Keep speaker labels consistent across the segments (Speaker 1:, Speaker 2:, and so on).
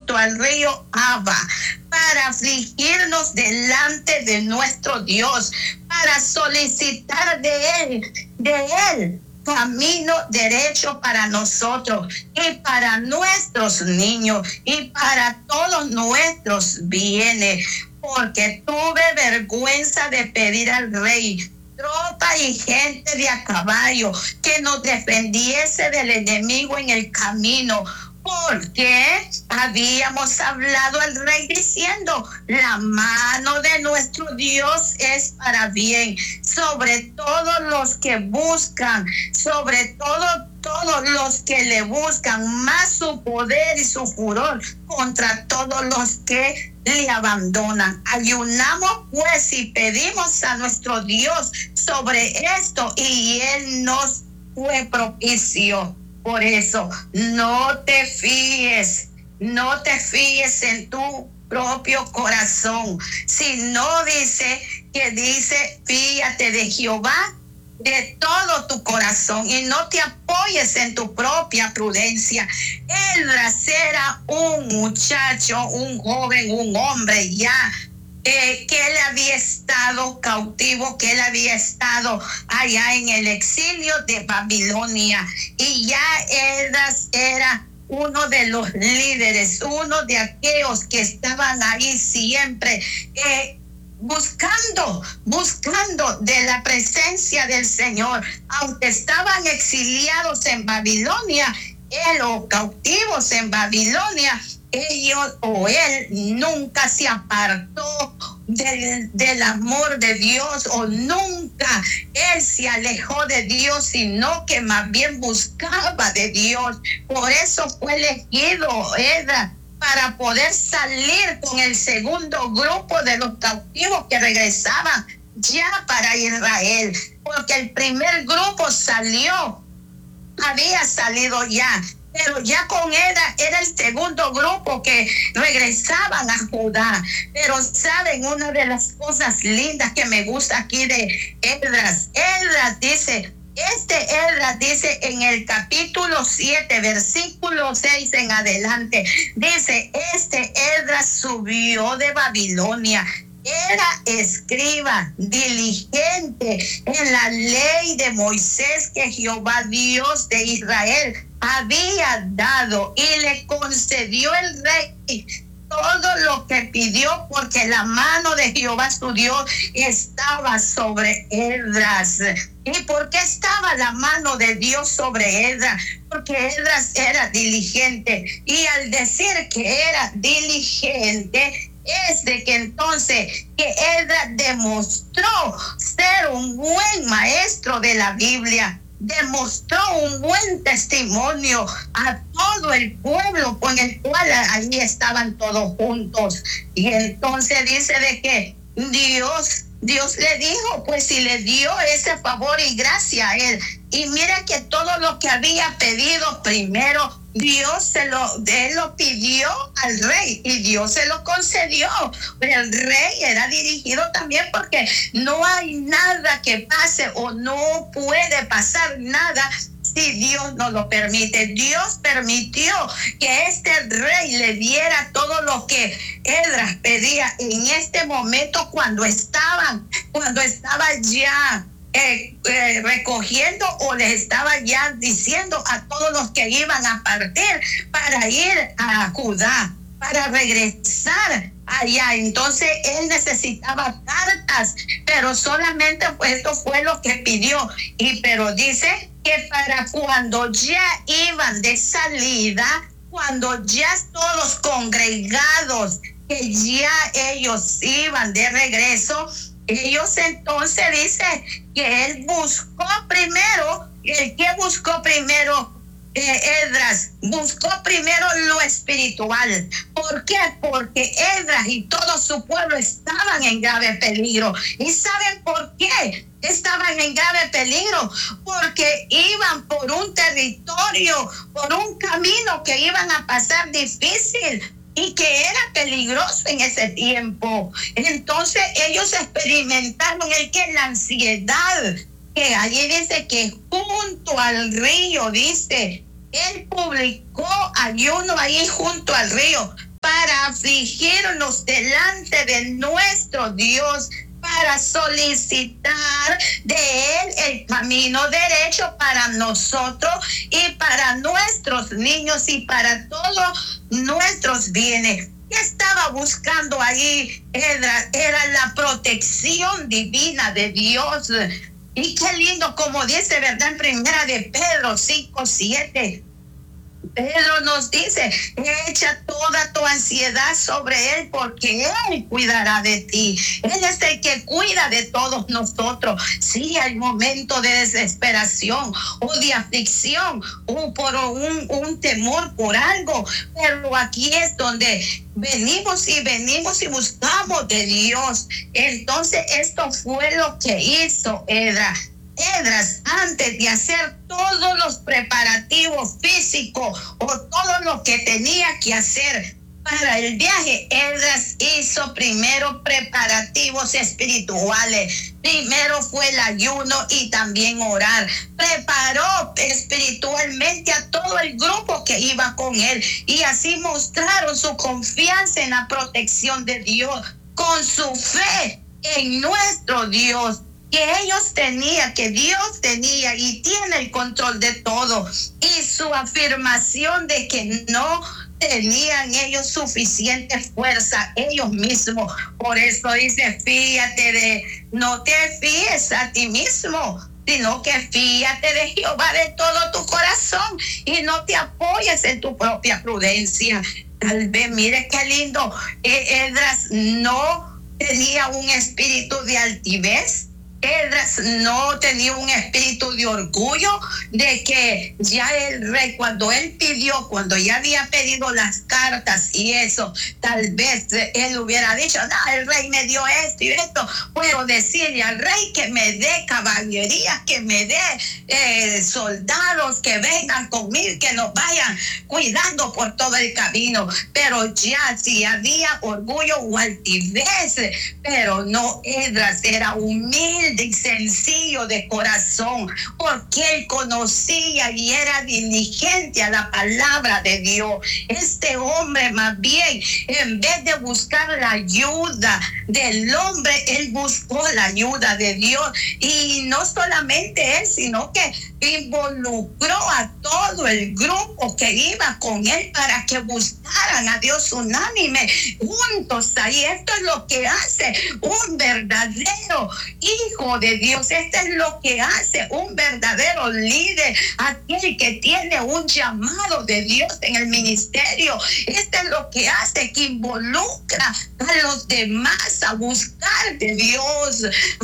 Speaker 1: junto al río Abba, para afligirnos delante de nuestro Dios, para solicitar de Él camino derecho para nosotros y para nuestros niños y para todos nuestros bienes, porque tuve vergüenza de pedir al rey tropa y gente de a caballo que nos defendiese del enemigo en el camino, porque habíamos hablado al rey diciendo: la mano de nuestro Dios es para bien sobre todos los que buscan, sobre todos los que le buscan, más su poder y su furor contra todos los que le abandonan. Ayunamos pues y pedimos a nuestro Dios sobre esto, y Él nos fue propicio. Por eso, no te fíes en tu propio corazón, sino dice, fíate de Jehová de todo tu corazón y no te apoyes en tu propia prudencia. Esdras era un muchacho, un joven, un hombre ya, que él había estado cautivo, que él había estado allá en el exilio de Babilonia, y ya Esdras era uno de los líderes, uno de aquellos que estaban ahí siempre buscando de la presencia del Señor. Aunque estaban exiliados en Babilonia, o cautivos en Babilonia, él nunca se apartó del amor de Dios, o nunca él se alejó de Dios, sino que más bien buscaba de Dios. Por eso fue elegido Esdras para poder salir con el segundo grupo de los cautivos que regresaban ya para Israel, porque el primer grupo había salido ya, pero ya con Esdras era el segundo grupo que regresaban a Judá. Pero saben, una de las cosas lindas que me gusta aquí de Esdras dice, Esdras dice en el capítulo 7, versículo 6 en adelante, dice: Esdras subió de Babilonia, era escriba diligente en la ley de Moisés que Jehová Dios de Israel había dado, y le concedió el rey todo lo que pidió, porque la mano de Jehová su Dios estaba sobre Esdras. ¿Y por qué estaba la mano de Dios sobre Esdras? Porque Esdras era diligente, y al decir que era diligente, es de que entonces que Esdras demostró ser un buen maestro de la Biblia, demostró un buen testimonio a todo el pueblo con el cual allí estaban todos juntos. Y entonces dice de que Dios le dijo, pues, si le dio ese favor y gracia a él. Y mira que todo lo que había pedido primero, él lo pidió al rey y Dios se lo concedió. Pero el rey era dirigido también, porque no hay nada que pase, o no puede pasar nada si Dios no lo permite. Dios permitió que este rey le diera todo lo que Esdras pedía en este momento, cuando estaba ya recogiendo, o les estaba ya diciendo a todos los que iban a partir para ir a Judá, para regresar allá. Entonces él necesitaba cartas, pero solamente esto fue lo que pidió. Pero dice que para cuando ya iban de salida, cuando ya todos congregados, que ya ellos iban de regreso, ellos entonces dice que él buscó primero. ¿El que buscó primero? Esdras buscó primero lo espiritual. ¿Por qué? Porque Esdras y todo su pueblo estaban en grave peligro. ¿Y saben por qué estaban en grave peligro? Porque iban por un territorio, por un camino que iban a pasar difícil y que era peligroso en ese tiempo. Entonces ellos experimentaron la ansiedad, que allí dice que junto al río, dice, él publicó ayuno ahí junto al río, para afligirnos delante de nuestro Dios, para solicitar de Él el camino derecho para nosotros y para nuestros niños y para todos nuestros bienes. ¿Qué estaba buscando ahí Esdras? Era la protección divina de Dios. Y qué lindo, como dice, ¿verdad? En primera de Pedro 5:7. Pedro nos dice, echa toda tu ansiedad sobre Él porque Él cuidará de ti. Él es el que cuida de todos nosotros. Sí, hay momentos de desesperación o de aflicción o por un temor por algo, pero aquí es donde venimos y buscamos de Dios. Entonces esto fue lo que hizo Esdras, antes de hacer todos los preparativos físicos o todo lo que tenía que hacer para el viaje, Esdras hizo primero preparativos espirituales. Primero fue el ayuno y también orar. Preparó espiritualmente a todo el grupo que iba con él y así mostraron su confianza en la protección de Dios, con su fe en nuestro Dios. Que ellos tenían, que Dios tenía y tiene el control de todo, y su afirmación de que no tenían ellos suficiente fuerza ellos mismos. Por eso dice, no te fíes a ti mismo, sino que fíate de Jehová de todo tu corazón y no te apoyes en tu propia prudencia. Tal vez, mire qué lindo, Esdras no tenía un espíritu de altivez. Esdras no tenía un espíritu de orgullo, de que ya el rey, cuando ya había pedido las cartas y eso, tal vez él hubiera dicho, no, el rey me dio esto y esto, puedo decirle al rey que me dé caballería, que me dé soldados que vengan conmigo, que nos vayan cuidando por todo el camino. Pero ya si había orgullo o altivez, pero no, Esdras era humilde y sencillo de corazón, porque él conocía y era diligente a la palabra de Dios. Este hombre, más bien, en vez de buscar la ayuda del hombre, él buscó la ayuda de Dios. Y no solamente él, sino que involucró a todo el grupo que iba con él para que buscaran a Dios unánime, juntos ahí. Esto es lo que hace un verdadero hijo de Dios. Esto es lo que hace un verdadero líder, aquel que tiene un llamado de Dios en el ministerio. Esto es lo que hace, que involucra a los demás a buscar de Dios.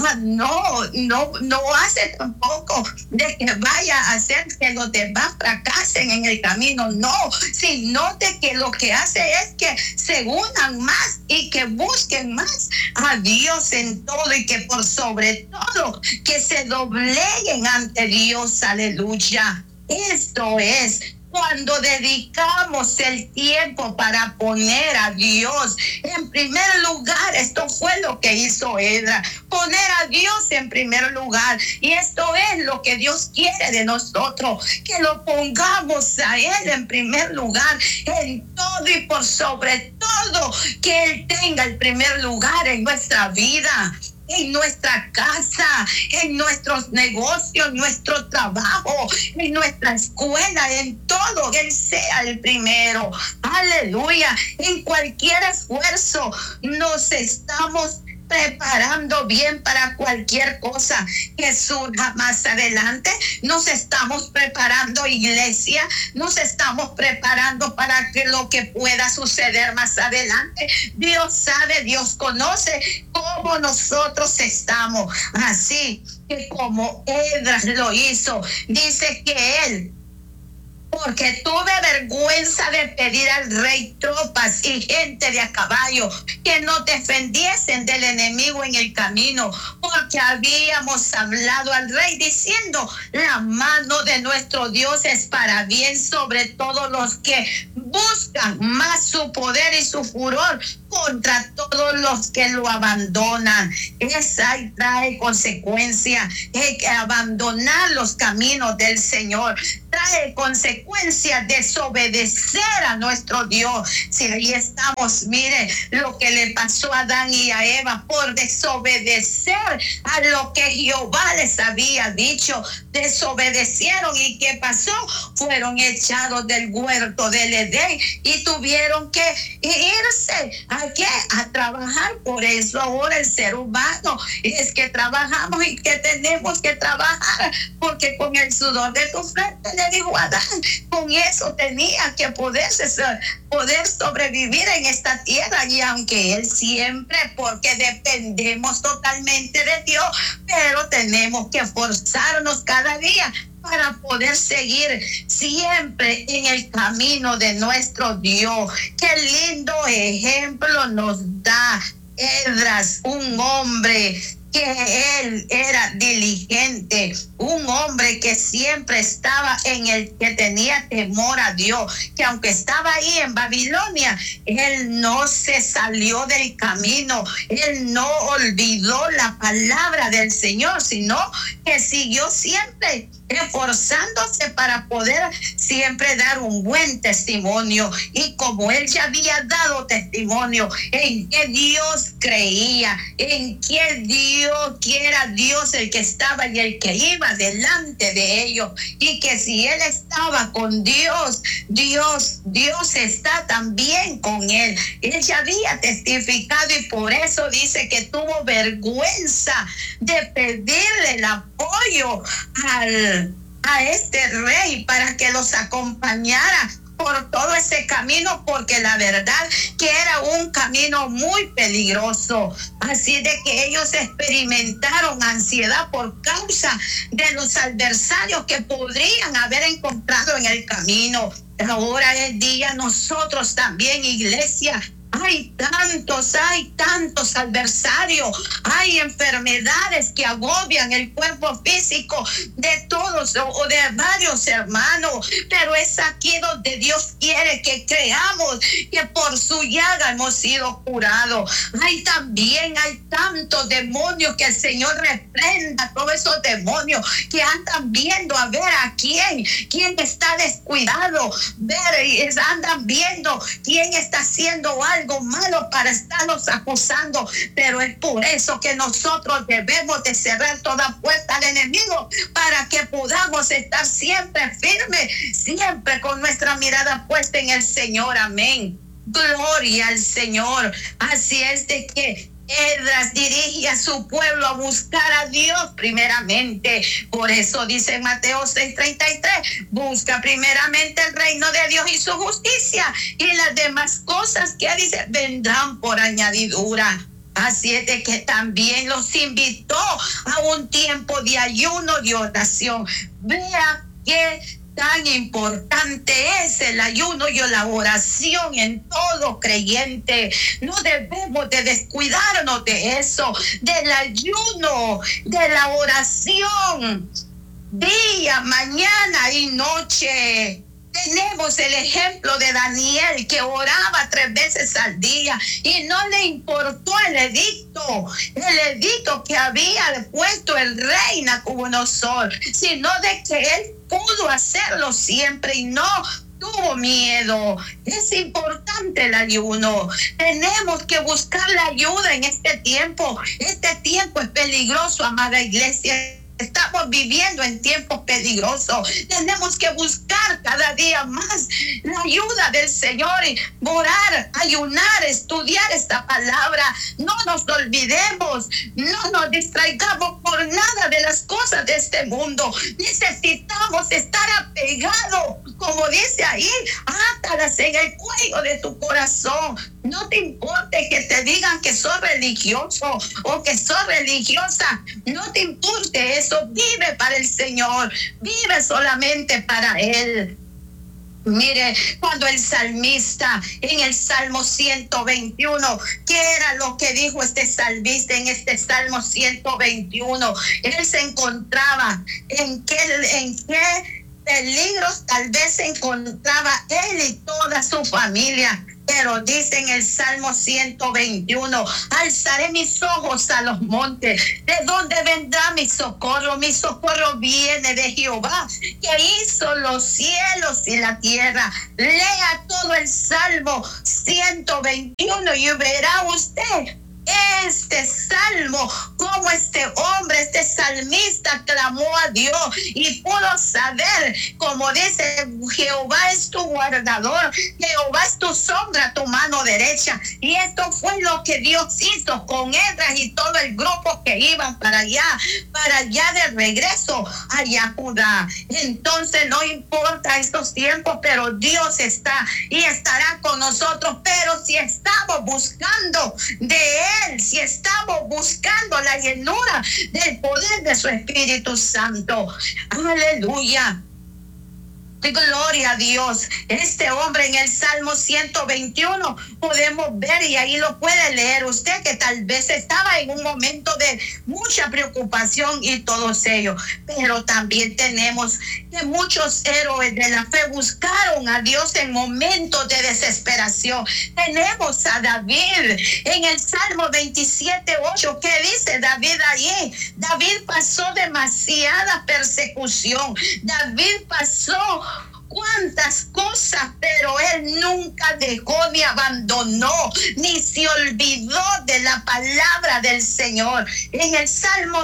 Speaker 1: No hace tampoco de que vaya a hacer que los demás fracasen en el camino, no, sino de que lo que hace es que se unan más y que busquen más a Dios en todo, y que por sobre todo que se dobleguen ante Dios. Aleluya. Esto es cuando dedicamos el tiempo para poner a Dios en primer lugar. Esto fue lo que hizo Esdras, poner a Dios en primer lugar. Y esto es lo que Dios quiere de nosotros, que lo pongamos a Él en primer lugar en todo, y por sobre todo que Él tenga el primer lugar en nuestra vida, en nuestra casa, en nuestros negocios, en nuestro trabajo, en nuestra escuela, en todo, Él sea el primero. Aleluya. En cualquier esfuerzo nos estamos preparando bien para cualquier cosa que surja más adelante. Nos estamos preparando, iglesia, nos estamos preparando para que lo que pueda suceder más adelante. Dios sabe, Dios conoce cómo nosotros estamos. Así que como Esdras lo hizo, dice que él, porque tuve vergüenza de pedir al rey tropas y gente de a caballo que nos defendiesen del enemigo en el camino, porque habíamos hablado al rey diciendo, la mano de nuestro Dios es para bien sobre todos los que buscan más su poder y su furor contra todos los que lo abandonan. Esa trae consecuencia, hay que abandonar los caminos del Señor, trae consecuencias desobedecer a nuestro Dios. Si ahí estamos, mire lo que le pasó a Adán y a Eva por desobedecer a lo que Jehová les había dicho. Desobedecieron, y ¿qué pasó? Fueron echados del huerto del Edén y tuvieron que irse ¿a qué? A trabajar. Por eso ahora el ser humano es que trabajamos y que tenemos que trabajar, porque con el sudor de tu frente, le dijo Adán, con eso tenía que poder sobrevivir en esta tierra. Y aunque él siempre, porque dependemos totalmente de Dios, pero tenemos que esforzarnos cada día para poder seguir siempre en el camino de nuestro Dios. Qué lindo ejemplo nos da Esdras, un hombre que él era diligente, un hombre que siempre estaba que tenía temor a Dios, que aunque estaba ahí en Babilonia, él no se salió del camino, él no olvidó la palabra del Señor, sino que siguió siempre esforzándose para poder siempre dar un buen testimonio. Y como él ya había dado testimonio en que Dios creía, en que era Dios el que estaba y el que iba delante de ellos, y que si él estaba con Dios, Dios está también con él. Él ya había testificado, y por eso dice que tuvo vergüenza de pedirle el apoyo a este rey para que los acompañara por todo ese camino, porque la verdad que era un camino muy peligroso. Así de que ellos experimentaron ansiedad por causa de los adversarios que podrían haber encontrado en el camino. Ahora es día, nosotros también, iglesia, hay tantos adversarios, hay enfermedades que agobian el cuerpo físico de todos o de varios hermanos, pero es aquí donde Dios quiere que creamos que por su llaga hemos sido curados. Hay tantos demonios, que el Señor reprenda todos esos demonios que andan viendo a ver a quién está descuidado, andan viendo quién está haciendo algo malo para estarlos acusando. Pero es por eso que nosotros debemos de cerrar toda puerta al enemigo, para que podamos estar siempre firmes, siempre con nuestra mirada puesta en el Señor. Amén. Gloria al Señor. Así es de que Esdras dirige a su pueblo a buscar a Dios primeramente. Por eso dice en Mateo 6:33, busca primeramente el reino de Dios y su justicia, y las demás cosas que dice vendrán por añadidura. Así es de que también los invitó a un tiempo de ayuno y oración. Vea que tan importante es el ayuno y la oración en todo creyente. No debemos de descuidarnos de eso, del ayuno, de la oración, día, mañana y noche. Tenemos el ejemplo de Daniel, que oraba 3 veces al día y no le importó el edicto que había puesto el rey Nabucodonosor, sino de que él pudo hacerlo siempre y no tuvo miedo. Es importante el ayuno. Tenemos que buscar la ayuda en este tiempo. Este tiempo es peligroso, amada iglesia. Estamos viviendo en tiempos peligrosos. Tenemos que buscar cada día más la ayuda del Señor, y orar, ayunar, estudiar esta palabra. No nos olvidemos, no nos distraigamos por nada de las cosas de este mundo. Necesitamos estar apegados, como dice ahí, átalas en el cuello de tu corazón. No te importe que te digan que sos religioso o que sos religiosa. No te importe eso. Vive para el Señor. Vive solamente para Él. Mire, cuando el salmista en el Salmo 121, ¿qué era lo que dijo este salmista en este Salmo 121? Él se encontraba en qué peligros tal vez se encontraba él y toda su familia. Pero dice en el Salmo 121, alzaré mis ojos a los montes. ¿De dónde vendrá mi socorro? Mi socorro viene de Jehová, que hizo los cielos y la tierra. Lea todo el Salmo 121 y verá usted este salmo, como este hombre, este salmista clamó a Dios y pudo saber, como dice, Jehová es tu guardador, Jehová es tu sombra, tu mano derecha. Y esto fue lo que Dios hizo con Esdras y todo el grupo que iban para allá de regreso a Judá. Entonces no importa estos tiempos, pero Dios está y estará con nosotros. Pero si estamos buscando de Él, si estamos buscando la llenura del poder de su Espíritu Santo, aleluya, gloria a Dios. Este hombre en el Salmo 121 podemos ver, y ahí lo puede leer usted, que tal vez estaba en un momento de mucha preocupación y todos ellos. Pero también tenemos que muchos héroes de la fe buscaron a Dios en momentos de desesperación. Tenemos a David en el Salmo 27:8. ¿Qué dice David allí? David pasó demasiada persecución. David pasó cuántas cosas, pero él nunca dejó ni abandonó, ni se olvidó de la palabra del Señor. En el Salmo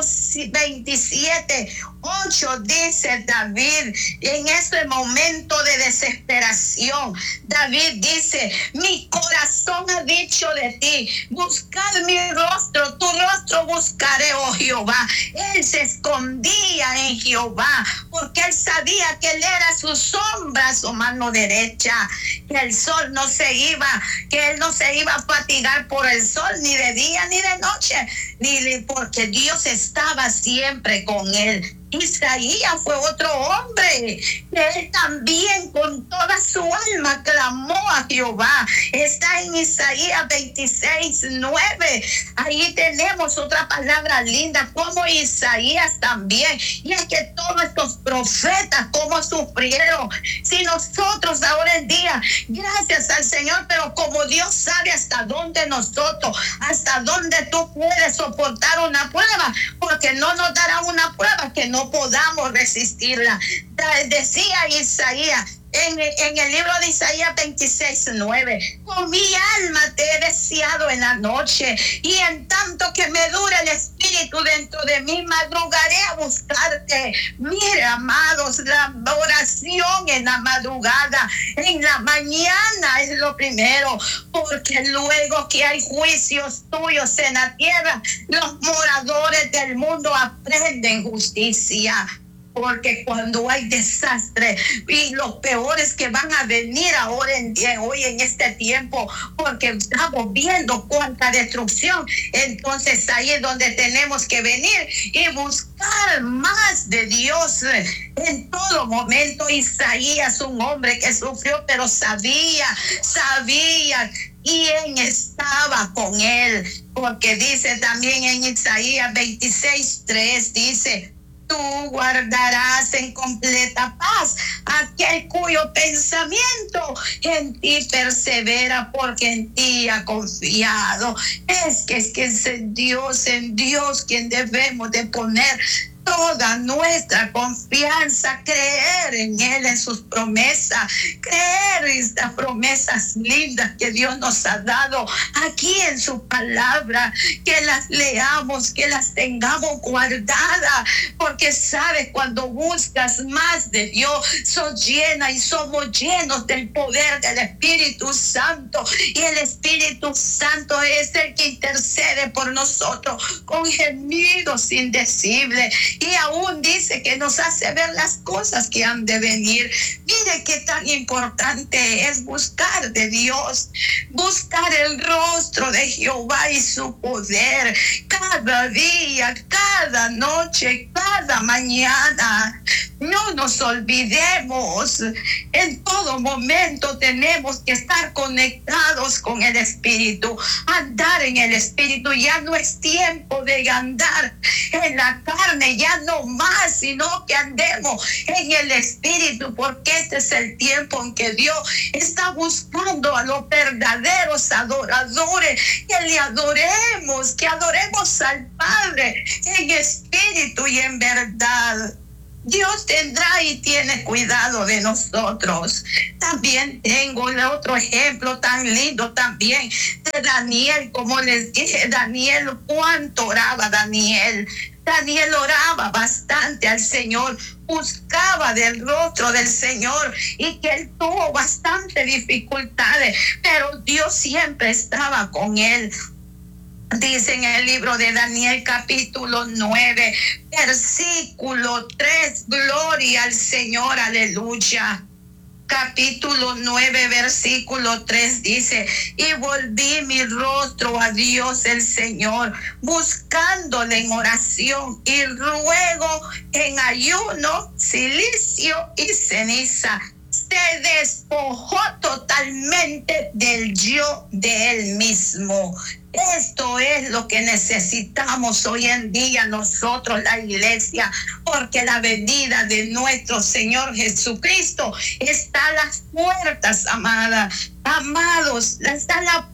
Speaker 1: 27:8 dice David, en ese momento de desesperación, David dice, mi corazón ha dicho de ti, buscad mi rostro, tu rostro buscaré, oh Jehová. Él se escondía en Jehová, porque él sabía que él era su sombra, su mano derecha, que el sol no se iba, que él no se iba a fatigar por el sol, ni de día ni de noche, porque Dios estaba siempre con él. Isaías fue otro hombre que él también con toda su alma clamó a Jehová. Está en Isaías 26:9. Ahí tenemos otra palabra linda, como Isaías también. Y es que todos estos profetas cómo sufrieron. Si nosotros ahora en día, gracias al Señor, pero como Dios sabe hasta dónde nosotros, hasta dónde tú puedes soportar una prueba, porque no nos dará una prueba que no podamos resistirla. Decía Isaías en el libro de Isaías 26:9, con mi alma te he deseado en la noche, y en tanto que me dure el espíritu dentro de mí, madrugaré a buscarte. Mire, amados, la oración en la madrugada, en la mañana es lo primero, porque luego que hay juicios tuyos en la tierra, los moradores del mundo aprenden justicia. Porque cuando hay desastre y los peores que van a venir ahora hoy en este tiempo, porque estamos viendo cuánta destrucción, entonces ahí es donde tenemos que venir y buscar más de Dios en todo momento. Isaías, un hombre que sufrió, pero sabía quién estaba con él, porque dice también en Isaías 26:3, dice, tú guardarás en completa paz aquel cuyo pensamiento en ti persevera, porque en ti ha confiado. Es que es en Dios quien debemos de poner toda nuestra confianza, creer en Él, en sus promesas, creer en estas promesas lindas que Dios nos ha dado aquí en su palabra, que las leamos, que las tengamos guardadas, porque sabes, cuando buscas más de Dios, sos llena y somos llenos del poder del Espíritu Santo, y el Espíritu Santo es el que intercede por nosotros con gemidos indecibles. Y aún dice que nos hace ver las cosas que han de venir. Mire qué tan importante es buscar de Dios, buscar el rostro de Jehová y su poder cada día, cada noche, cada mañana. No nos olvidemos. En todo momento tenemos que estar conectados con el Espíritu, andar en el Espíritu. Ya no es tiempo de andar en la carne, ya no más, sino que andemos en el Espíritu, porque este es el tiempo en que Dios está buscando a los verdaderos adoradores, que le adoremos, que adoremos al Padre en espíritu y en verdad. Dios tendrá y tiene cuidado de nosotros. También tengo el otro ejemplo tan lindo también de Daniel. Como les dije, Daniel, cuánto oraba Daniel. Daniel oraba bastante al Señor, buscaba del rostro del Señor, y que él tuvo bastante dificultades, pero Dios siempre estaba con él. Dice en el libro de Daniel capítulo 9, versículo 3, gloria al Señor, aleluya. Capítulo 9, versículo 3 dice: y volví mi rostro a Dios el Señor, buscándole en oración y ruego en ayuno, cilicio y ceniza. Se despojó totalmente del yo de él mismo. Esto es lo que necesitamos hoy en día nosotros, la iglesia, porque la venida de nuestro Señor Jesucristo está a las puertas, amadas. Amados, está a la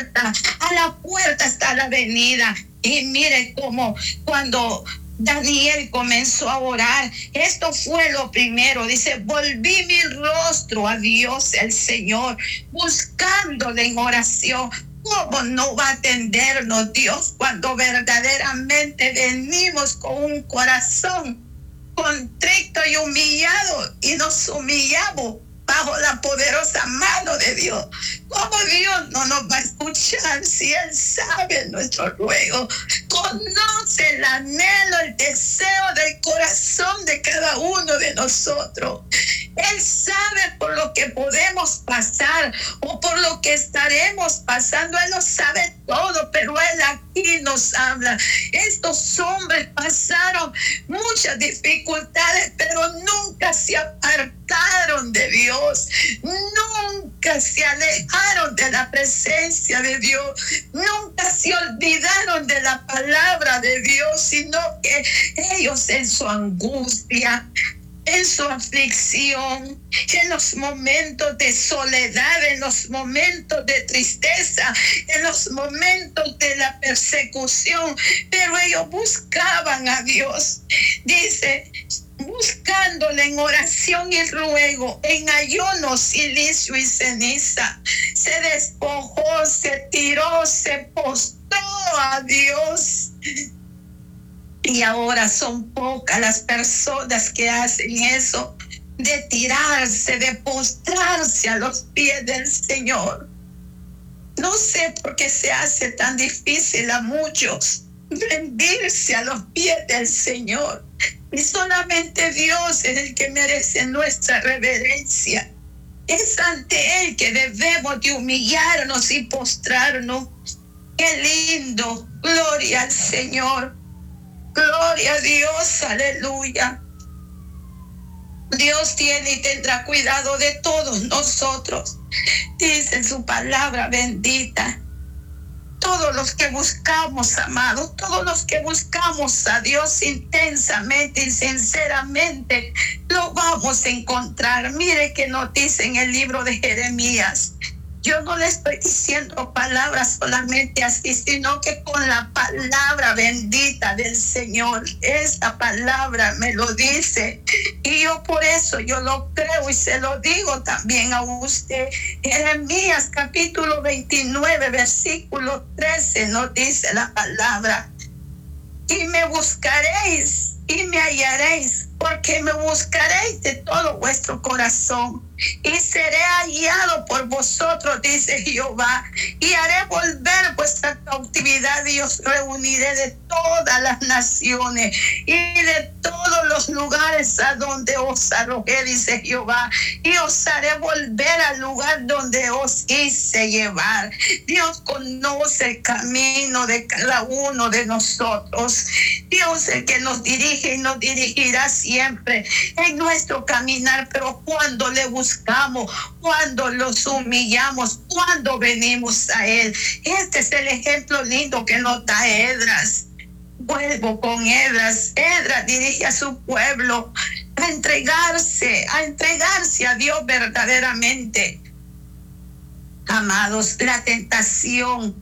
Speaker 1: puerta está la venida. Y mire cómo cuando Daniel comenzó a orar, esto fue lo primero. Dice: volví mi rostro a Dios el Señor, buscándole en oración. ¿Cómo no va a atendernos Dios cuando verdaderamente venimos con un corazón contrito y humillado, y nos humillamos bajo la poderosa mano de Dios? ¿Cómo Dios no nos va a escuchar si Él sabe nuestro ruego? Conoce el anhelo, el deseo del corazón de cada uno de nosotros. Él sabe por lo que podemos pasar o por lo que estaremos pasando. Él lo sabe todo, pero Él aquí nos habla. Estos hombres pasaron muchas dificultades, pero nunca se apartaron de Dios. Nunca se alejaron de la presencia de Dios. Nunca se olvidaron de la palabra de Dios, sino que ellos en su angustia, en su aflicción, en los momentos de soledad, en los momentos de tristeza, en los momentos de la persecución, pero ellos buscaban a Dios. Dice: buscándole en oración y ruego, en ayuno, cilicio y ceniza. Se despojó, se tiró, se postró a Dios. Y ahora son pocas las personas que hacen eso, de tirarse, de postrarse a los pies del Señor. No sé por qué se hace tan difícil a muchos rendirse a los pies del Señor. Y solamente Dios es el que merece nuestra reverencia. Es ante Él que debemos de humillarnos y postrarnos. ¡Qué lindo! Gloria al Señor. Gloria a Dios, aleluya. Dios tiene y tendrá cuidado de todos nosotros. Dice en su palabra bendita: todos los que buscamos, amados, todos los que buscamos a Dios intensamente y sinceramente, lo vamos a encontrar. Mire que nos dice en el libro de Jeremías. Yo no le estoy diciendo palabras solamente así, sino que con la palabra bendita del Señor. Esa palabra me lo dice. Y yo por eso yo lo creo y se lo digo también a usted. Jeremías capítulo 29, versículo 13 nos dice la palabra: y me buscaréis y me hallaréis, porque me buscaréis de todo vuestro corazón, y seré hallado por vosotros, dice Jehová, y haré volver vuestra cautividad, Dios, reuniré de todas las naciones y de todos los lugares a donde os arrojé, dice Jehová, y os haré volver al lugar donde os hice llevar. Dios conoce el camino de cada uno de nosotros. Dios el que nos dirige y nos dirigirá siempre en nuestro caminar, pero cuando le buscamos, cuando los humillamos, cuando venimos a Él. Este es el ejemplo lindo que nos da Esdras. Vuelvo con Esdras. Esdras dirige a su pueblo a entregarse a Dios verdaderamente. Amados, la tentación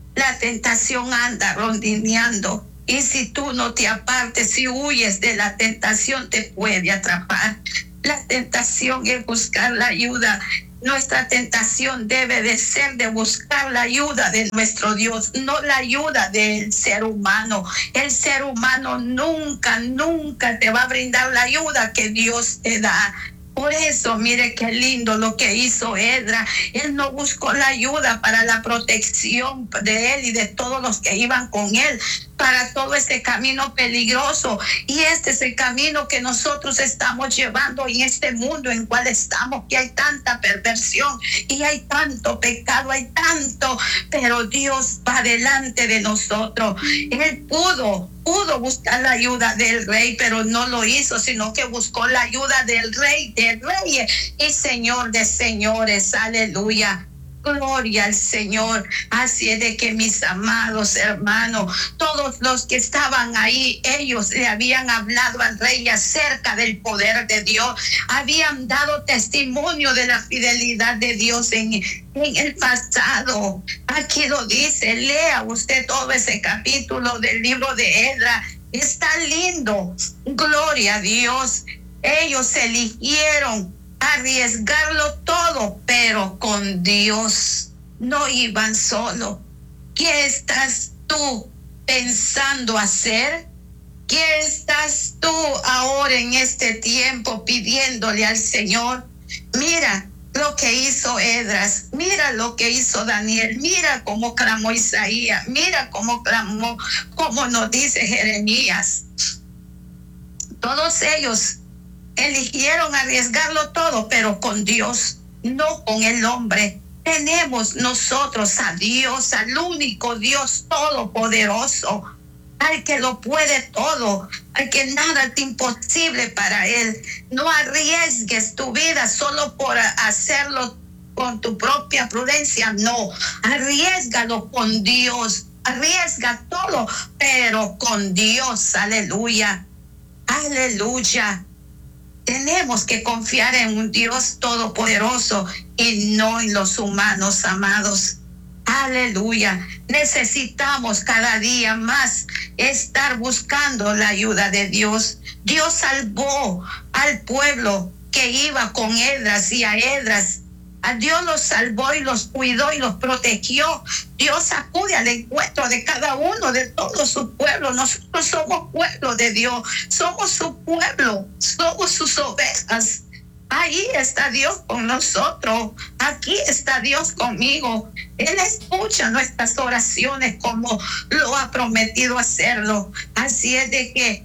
Speaker 1: anda rondineando. Y si tú no te apartes, si huyes de la tentación, te puede atrapar. La tentación es buscar la ayuda. Nuestra tentación debe de ser de buscar la ayuda de nuestro Dios, no la ayuda del ser humano. El ser humano nunca te va a brindar la ayuda que Dios te da. Por eso, mire qué lindo lo que hizo Esdras. Él no buscó la ayuda para la protección de él y de todos los que iban con él, para todo este camino peligroso. Y este es el camino que nosotros estamos llevando en este mundo en cual estamos, que hay tanta perversión y hay tanto pecado, hay tanto, pero Dios va delante de nosotros. Él pudo buscar la ayuda del rey, pero no lo hizo, sino que buscó la ayuda del rey de reyes y señor de señores. Aleluya. Gloria al Señor. Así es de que, mis amados hermanos, todos los que estaban ahí, ellos le habían hablado al rey acerca del poder de Dios, habían dado testimonio de la fidelidad de Dios en el pasado. Aquí lo dice, lea usted todo ese capítulo del libro de Esdras. Está lindo. Gloria a Dios. Ellos eligieron arriesgarlo todo, pero con Dios. No iban solo. ¿Qué estás tú pensando hacer? ¿Qué estás tú ahora en este tiempo pidiéndole al Señor? Mira lo que hizo Esdras, mira lo que hizo Daniel, mira cómo clamó Isaías, mira cómo clamó, como nos dice Jeremías. Todos ellos eligieron arriesgarlo todo, pero con Dios, no con el hombre. Tenemos nosotros a Dios, al único Dios todopoderoso, al que lo puede todo, al que nada es imposible para Él. No arriesgues tu vida solo por hacerlo con tu propia prudencia, no. Arriésgalo con Dios, arriesga todo, pero con Dios. Aleluya, aleluya. Tenemos que confiar en un Dios todopoderoso y no en los humanos, amados. Aleluya. Necesitamos cada día más estar buscando la ayuda de Dios. Dios salvó al pueblo que iba con Esdras, y a Esdras, a Dios los salvó y los cuidó y los protegió. Dios acude al encuentro de cada uno, de todo su pueblo. Nosotros somos pueblo de Dios, somos su pueblo, somos sus ovejas. Ahí está Dios con nosotros, aquí está Dios conmigo. Él escucha nuestras oraciones como lo ha prometido hacerlo. Así es de que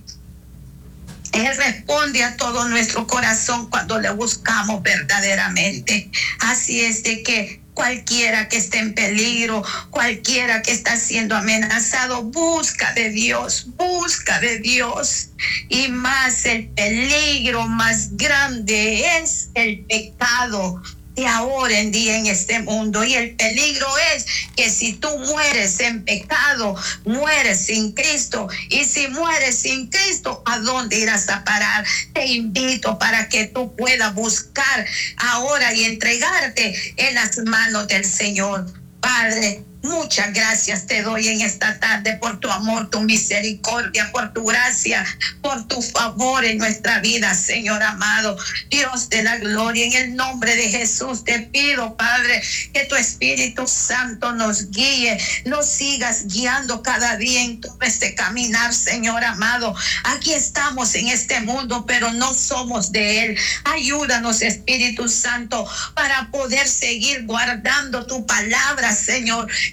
Speaker 1: Él responde a todo nuestro corazón cuando le buscamos verdaderamente. Así es de que cualquiera que esté en peligro, cualquiera que está siendo amenazado, busca de Dios, busca de Dios. Y más el peligro más grande es el pecado de ahora en día en este mundo. Y el peligro es que si tú mueres en pecado, mueres sin Cristo. Y si mueres sin Cristo, ¿a dónde irás a parar? Te invito para que tú puedas buscar ahora y entregarte en las manos del Señor. Padre, muchas gracias te doy en esta tarde por tu amor, tu misericordia, por tu gracia, por tu favor en nuestra vida, Señor amado. Dios de la gloria, en el nombre de Jesús te pido, Padre, que tu Espíritu Santo nos guíe, nos sigas guiando cada día en todo este caminar, Señor amado. Aquí estamos en este mundo, pero no somos de Él. Ayúdanos, Espíritu Santo, para poder seguir guardando tu palabra, Señor.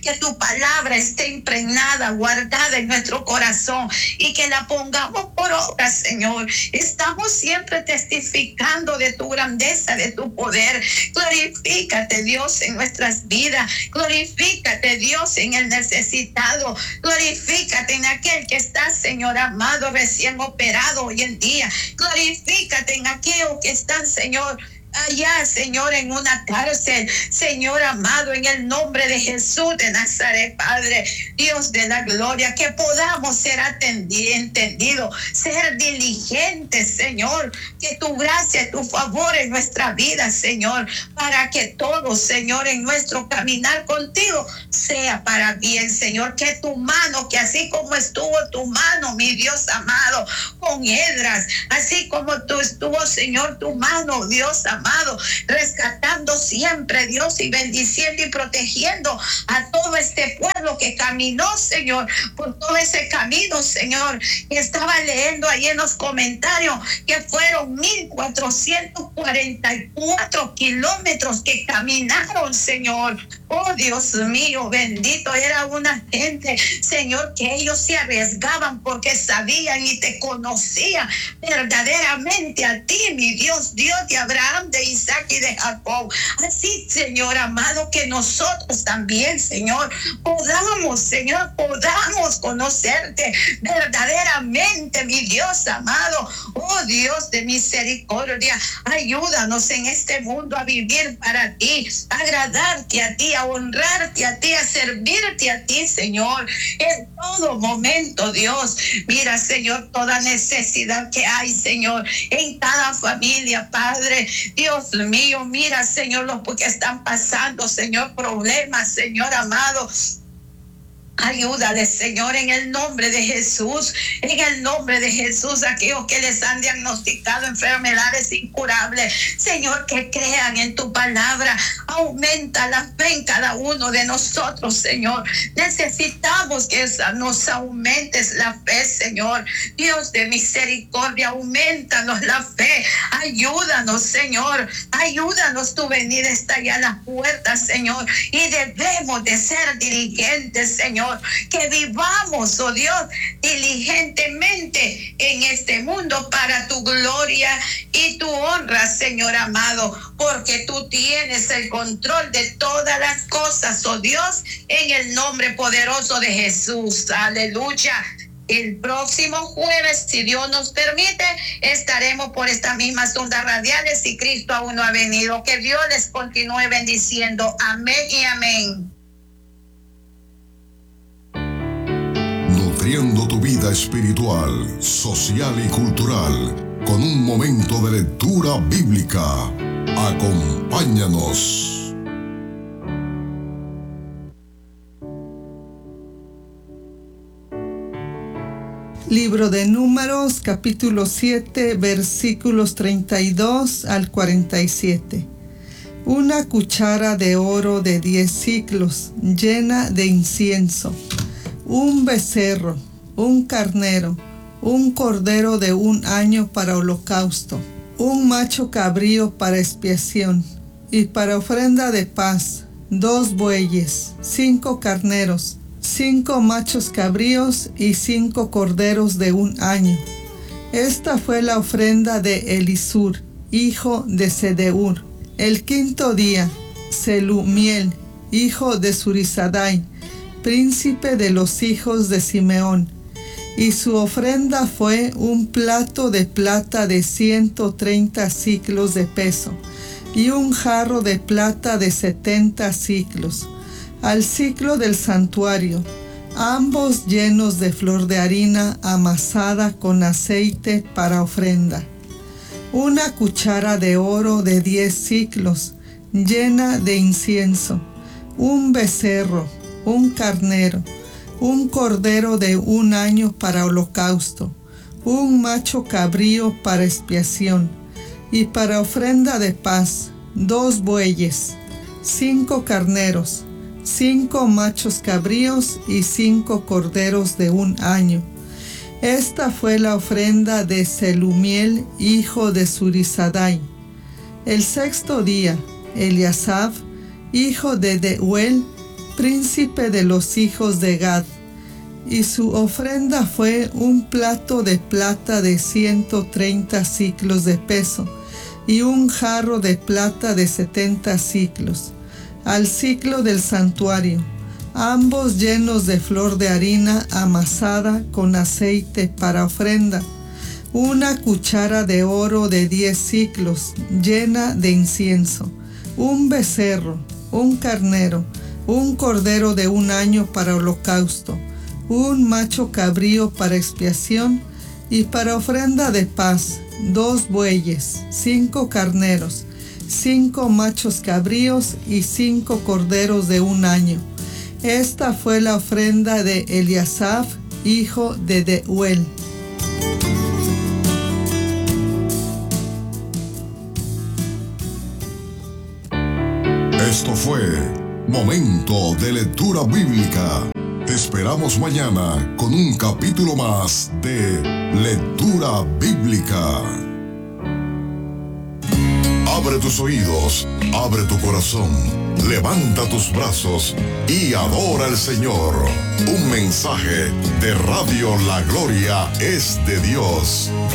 Speaker 1: que tu palabra esté impregnada, guardada en nuestro corazón y que la pongamos por obra, Señor. Estamos siempre testificando de tu grandeza, de tu poder. Glorifícate, Dios, en nuestras vidas. Glorifícate, Dios, en el necesitado. Glorifícate en aquel que está, Señor amado, recién operado hoy en día. Glorifícate en aquellos que están, Señor, allá, Señor, en una cárcel. Señor amado, en el nombre de Jesús de Nazaret, Padre, Dios de la gloria, que podamos ser entendidos, ser diligentes, Señor, que tu gracia, tu favor en nuestra vida, Señor, para que todo, Señor, en nuestro caminar contigo sea para bien, Señor, que tu mano, que así como estuvo tu mano, mi Dios amado, con Esdras, así como tú estuvo, Señor, tu mano, Dios amado, rescatando siempre, Dios, y bendiciendo y protegiendo a todo este pueblo que caminó, Señor, por todo ese camino, Señor, que estaba leyendo ahí en los comentarios, que fueron 1,444 kilómetros que caminaron, Señor. Oh, Dios mío, bendito, era una gente, Señor, que ellos se arriesgaban porque sabían y te conocían verdaderamente a ti, mi Dios, Dios de Abraham, de Isaac y de Jacob. Así, Señor amado, que nosotros también, Señor, podamos conocerte verdaderamente, mi Dios amado. Oh, Dios de misericordia, ayúdanos en este mundo a vivir para ti, a agradarte a ti, a honrarte a ti, a servirte a ti, Señor, en todo momento, Dios. Mira, Señor, toda necesidad que hay, Señor, en cada familia, Padre, Dios mío, mira, Señor, los que están pasando, Señor, problemas, Señor amado. Ayúdale, Señor, en el nombre de Jesús, en el nombre de Jesús, aquellos que les han diagnosticado enfermedades incurables, Señor, que crean en tu palabra. Aumenta la fe en cada uno de nosotros, Señor. Necesitamos que nos aumentes la fe, Señor. Dios de misericordia, aumentanos la fe. Ayúdanos, Señor. Ayúdanos, tu venida está ya a las puertas, Señor. Y debemos de ser diligentes, Señor. Que vivamos, oh Dios, diligentemente en este mundo para tu gloria y tu honra, Señor amado, porque tú tienes el control de todas las cosas, oh Dios, en el nombre poderoso de Jesús. Aleluya. El próximo jueves, si Dios nos permite, estaremos por estas mismas ondas radiales y Cristo aún no ha venido. Que Dios les continúe bendiciendo. Amén y amén.
Speaker 2: Nutriendo tu vida espiritual, social y cultural con un momento de lectura bíblica. Acompáñanos.
Speaker 3: Libro de Números, capítulo 7, versículos 32 al 47. Una cuchara de oro de 10 siclos llena de incienso, un becerro, un carnero, un cordero de 1 año para holocausto, un macho cabrío para expiación, y para ofrenda de paz, 2 bueyes, 5 carneros, 5 machos cabríos y 5 corderos de 1 año. Esta fue la ofrenda de Elisur, hijo de Sedeur. El 5º día, Selumiel, hijo de Zurisadai, príncipe de los hijos de Simeón, y su ofrenda fue un plato de plata de 130 siclos de peso, y un jarro de plata de 70 siclos, al siclo del santuario, ambos llenos de flor de harina amasada con aceite para ofrenda. Una cuchara de oro de 10 siclos, llena de incienso, un becerro, un carnero, un cordero de 1 año para holocausto, un macho cabrío para expiación, y para ofrenda de paz, 2 bueyes, 5 carneros, 5 machos cabríos y 5 corderos de 1 año. Esta fue la ofrenda de Selumiel, hijo de Zurisadai. El 6º día, Eliasaf, hijo de Deuel, príncipe de los hijos de Gad. Y su ofrenda fue un plato de plata de 130 siclos de peso, y un jarro de plata de 70 siclos, al siclo del santuario, ambos llenos de flor de harina amasada con aceite para ofrenda, una cuchara de oro de 10 siclos llena de incienso, un becerro, un carnero, un cordero de 1 año para holocausto, un macho cabrío para expiación, y para ofrenda de paz, 2 bueyes, 5 carneros, 5 machos cabríos y 5 corderos de 1 año. Esta fue la ofrenda de Eliasaf, hijo de Deuel.
Speaker 2: Esto fue Momento de Lectura Bíblica. Te esperamos mañana con un capítulo más de Lectura Bíblica. Abre tus oídos, abre tu corazón, levanta tus brazos y adora al Señor. Un mensaje de Radio La Gloria es de Dios.